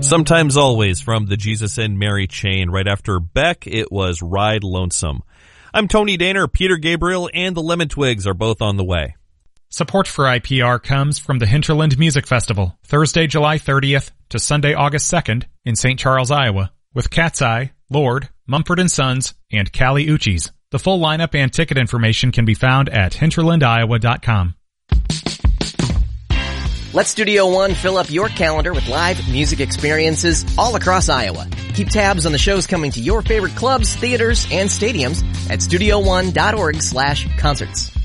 Sometimes Always from the Jesus and Mary chain. Right after Beck, it was Ride Lonesome. I'm Tony Daner. Peter Gabriel and the Lemon Twigs are both on the way. Support for IPR comes from the Hinterland Music Festival, Thursday, July 30th to Sunday, August 2nd in St. Charles, Iowa, with Cat's Eye, Lord, Mumford & Sons, and Callie Uchis. The full lineup and ticket information can be found at hinterlandiowa.com. Let Studio One fill up your calendar with live music experiences all across Iowa. Keep tabs on the shows coming to your favorite clubs, theaters, and stadiums at studioone.org/concerts.